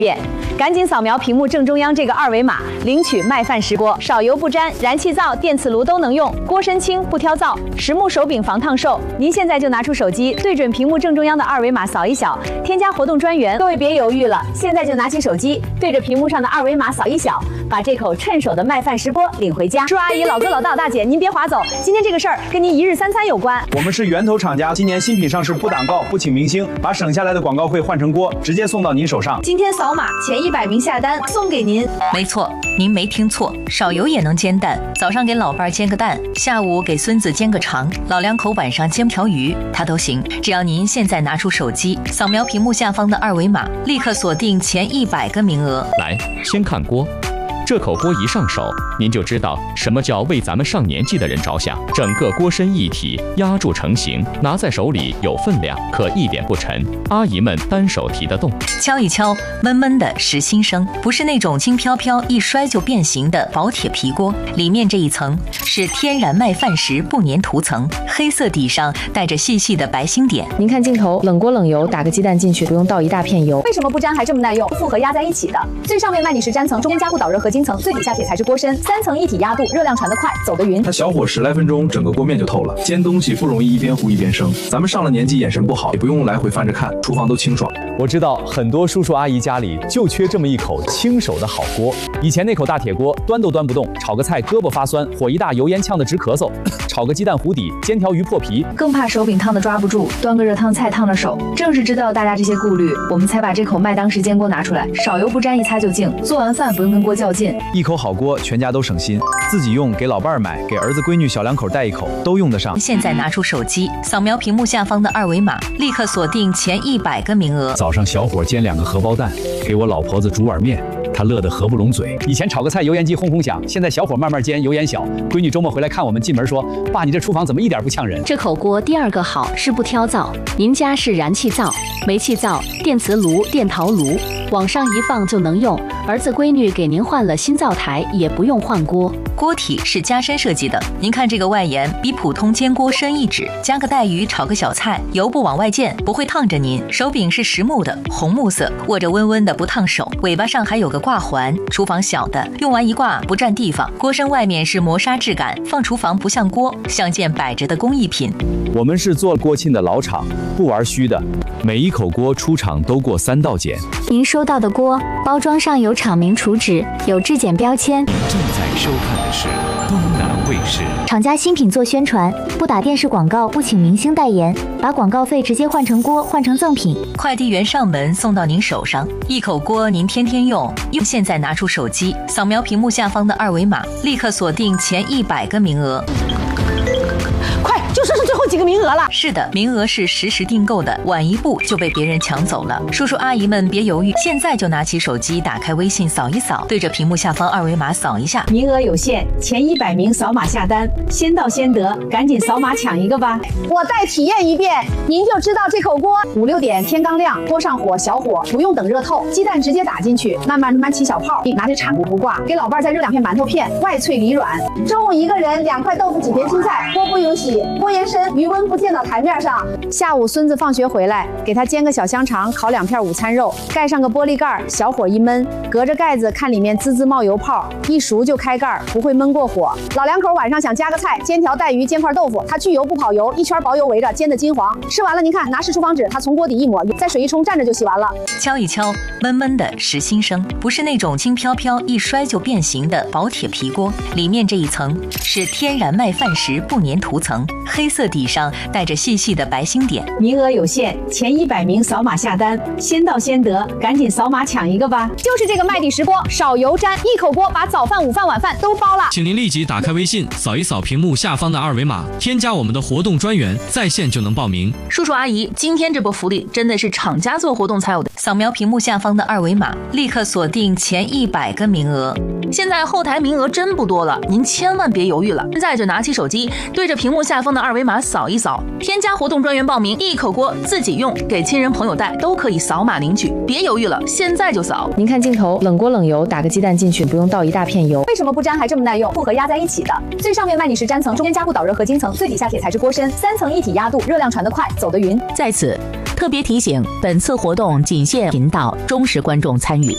赶紧扫描屏幕正中央这个二维码，领取麦饭石锅，少油不粘，燃气灶、电磁炉都能用，锅身轻不挑灶，实木手柄防烫手。您现在就拿出手机，对准屏幕正中央的二维码扫一扫，添加活动专员。各位别犹豫了，现在就拿起手机，对着屏幕上的二维码扫一扫，把这口趁手的麦饭石锅领回家。叔阿姨、老哥、老大、大姐，您别划走，今天这个事儿跟您一日三餐有关。 我们是源头厂家，今年新品上市不挡告，不请明星，把省下来的广告费换成锅，直接送到您手上。 今天扫码前100名下单送给您。 没错，您没听错，少油也能煎蛋。早上给老伴儿煎个蛋，下午给孙子煎个肠，老两口晚上煎条鱼，它都行。只要您现在拿出手机，扫描屏幕下方的二维码，立刻锁定前100个名额。 来，先看锅。这口锅一上手，您就知道什么叫为咱们上年纪的人着想。整个锅身一体，压铸成型，拿在手里有分量，可一点不沉。阿姨们单手提得动。 敲一敲，闷闷的实心声，不是那种轻飘飘一摔就变形的薄铁皮锅。里面这一层是天然麦饭石不粘涂层，黑色底上带着细细的白星点。 您看镜头，冷锅冷油，打个鸡蛋进去，不用倒一大片油。为什么不粘还这么耐用？复合压在一起的，最上面麦底石粘层，中间加固导热合金层，最底下铁材质锅身，3层一体压镀，热量传得快，走得匀。 它小火10来分钟，整个锅面就透了。煎东西不容易一边糊一边生，咱们上了年纪眼神不好，也不用来回翻着看，厨房都清爽。 我知道很多叔叔阿姨家里就缺这么一口轻手的好锅。以前那口大铁锅端都端不动，炒个菜胳膊发酸，火一大油烟呛得直咳嗽，炒个鸡蛋糊底，煎条鱼破皮， 更怕手柄烫得抓不住，端个热汤菜烫了手。正是知道大家这些顾虑，我们才把这口麦当石煎锅拿出来，少油不沾，一擦就净。做完饭不用跟锅较劲， 一口好锅，全家都省心。自己用，给老伴儿买，给儿子闺女小两口带一口，都用得上。 现在拿出手机，扫描屏幕下方的二维码，立刻锁定前100个名额。 早上小火煎2个荷包蛋，给我老婆子煮碗面，她乐得合不拢嘴。以前炒个菜油烟机轰轰响，现在小火慢慢煎，油烟小。闺女周末回来看我们，进门说：“爸，你这厨房怎么一点不呛人？” 这口锅第二个好是不挑灶，您家是燃气灶、煤气灶、电磁炉、电陶炉，往上一放就能用。儿子闺女给您换了新灶台，也不用换锅。 锅体是加深设计的，您看这个外沿比普通煎锅深1指，加个带鱼炒个小菜，油不往外溅，不会烫着您。手柄是实木的，红木色，握着温温的不烫手。尾巴上还有个挂环，厨房小的，用完一挂不占地方。锅身外面是磨砂质感，放厨房不像锅，像件摆着的工艺品。 我们是做锅庆的老厂，不玩虚的，每一口锅出厂都过3道检。 您收到的锅包装上有厂名储值，有质检标签。 正在收看的是东南卫视。 厂家新品做宣传，不打电视广告，不请明星代言，把广告费直接换成锅，换成赠品。 快递员上门送到您手上，一口锅您天天用。现在拿出手机，扫描屏幕下方的二维码，立刻锁定前100个名额。 快，就剩最后几个名额了。 是的，名额是实时订购的，晚一步就被别人抢走了。叔叔阿姨们别犹豫，现在就拿起手机，打开微信扫一扫，对着屏幕下方二维码扫一下。 名额有限，前100名扫码下单，先到先得，赶紧扫码抢一个吧。我再体验一遍，您就知道这口锅。5、6点天刚亮，锅上火小火，不用等热透，鸡蛋直接打进去，慢慢起小泡，拿着铲不挂，给老伴再热2片馒头片，外脆里软。中午一个人2块豆腐几片青菜，锅不用洗，锅沿深，余温不溅到台面上。下午孙子放学回来，给他煎个小香肠，烤2片午餐肉，盖上个玻璃盖，小火一焖，隔着盖子看里面滋滋冒油泡，一熟就开盖，不会焖过火。老两口晚上想加个菜，煎条带鱼，煎块豆腐，它去油不跑油，一圈薄油围着，煎得金黄。吃完了您看，拿湿厨房纸，它从锅底一抹，再水一冲，蘸着就洗完了。 敲一敲，闷闷的实心声，不是那种轻飘飘一摔就变形的薄铁皮锅。里面这一层是天然麦饭石不粘涂层，黑色底上带着细细的白星点。 名额有限，前100名扫码下单，先到先得，赶紧扫码抢一个吧。就是这个麦底石锅，少油粘，一口锅把早饭、午饭、晚饭都包了。 请您立即打开微信，扫一扫屏幕下方的二维码，添加我们的活动专员，在线就能报名。 叔叔阿姨，今天这波福利真的是厂家做活动才有的。 扫描屏幕下方的二维码，立刻锁定前100个名额。 现在后台名额真不多了，您千万别犹豫了，现在就拿起手机，对着屏幕下方的二维码扫一扫，添加活动专员报名，一口锅自己用，给亲人朋友带都可以扫码领取，别犹豫了，现在就扫。 您看镜头，冷锅冷油，打个鸡蛋进去，不用倒一大片油。为什么不粘还这么耐用？复合压在一起的，最上面麦底石粘层，中间加固导热合金层，最底下铁材质锅身，3层一体压镀，热量传得快，走得匀。 在此特别提醒，本次活动仅限频道忠实观众参与。